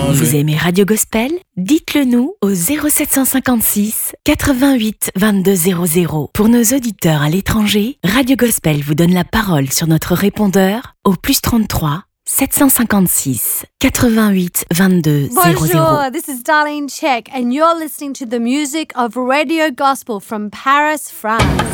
Vous aimez Radio Gospel? Dites-le nous au 0756 88 22 00. Pour nos auditeurs à l'étranger, Radio Gospel vous donne la parole sur notre répondeur au +33 756 88 22 00. Bonjour, this is Darlene Check and you're listening to the music of Radio Gospel from Paris, France.